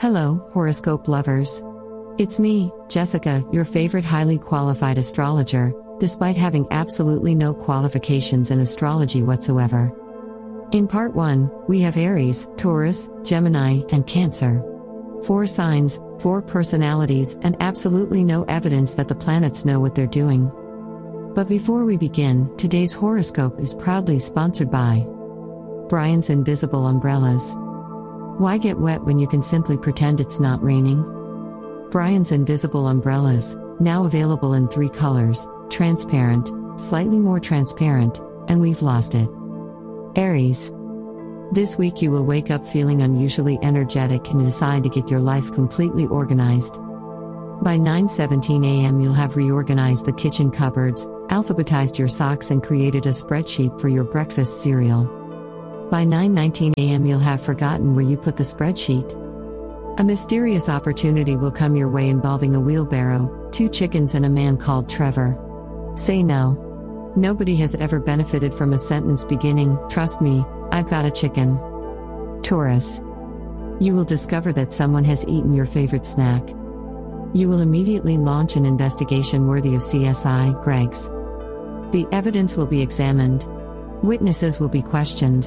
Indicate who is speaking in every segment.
Speaker 1: Hello, horoscope lovers. It's me, Jessica, your favorite highly qualified astrologer, despite having absolutely no qualifications in astrology whatsoever. In part 1, we have Aries, Taurus, Gemini, and Cancer. 4 signs, 4 personalities, and absolutely no evidence that the planets know what they're doing. But before we begin, today's horoscope is proudly sponsored by Brian's Invisible Umbrellas. Why get wet when you can simply pretend it's not raining? Brian's Invisible Umbrellas, now available in 3 colors: transparent, slightly more transparent, and we've lost it. Aries. This week you will wake up feeling unusually energetic and decide to get your life completely organized. By 9:17 a.m. you'll have reorganized the kitchen cupboards, alphabetized your socks and created a spreadsheet for your breakfast cereal. By 9:19 a.m. you'll have forgotten where you put the spreadsheet. A mysterious opportunity will come your way involving a wheelbarrow, 2 chickens and a man called Trevor. Say no. Nobody has ever benefited from a sentence beginning, "Trust me, I've got a chicken." Taurus. You will discover that someone has eaten your favorite snack. You will immediately launch an investigation worthy of CSI Greggs. The evidence will be examined. Witnesses will be questioned.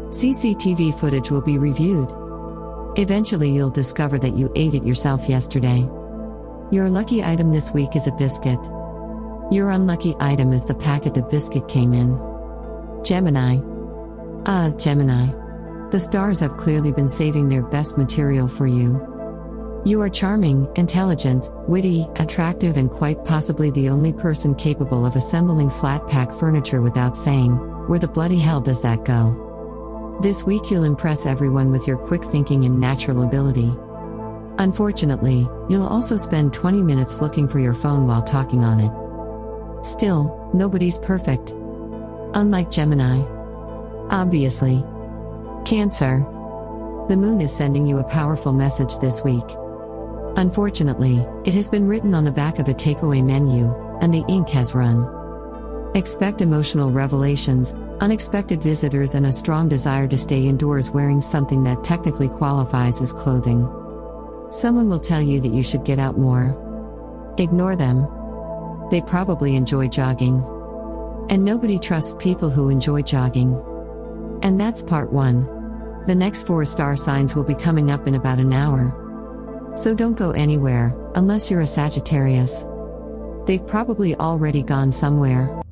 Speaker 1: CCTV footage will be reviewed. Eventually you'll discover that you ate it yourself yesterday. Your lucky item this week is a biscuit. Your unlucky item is the packet the biscuit came in. Gemini. Gemini. The stars have clearly been saving their best material for you. You are charming, intelligent, witty, attractive, and quite possibly the only person capable of assembling flat-pack furniture without saying, "Where the bloody hell does that go?" This week you'll impress everyone with your quick thinking and natural ability. Unfortunately, you'll also spend 20 minutes looking for your phone while talking on it. Still, nobody's perfect. Unlike Gemini. Obviously. Cancer. The moon is sending you a powerful message this week. Unfortunately, it has been written on the back of a takeaway menu, and the ink has run. Expect emotional revelations, unexpected visitors, and a strong desire to stay indoors wearing something that technically qualifies as clothing. Someone will tell you that you should get out more. Ignore them. They probably enjoy jogging. And nobody trusts people who enjoy jogging. And that's part 1. The next 4 star signs will be coming up in about an hour. So don't go anywhere, unless you're a Sagittarius. They've probably already gone somewhere.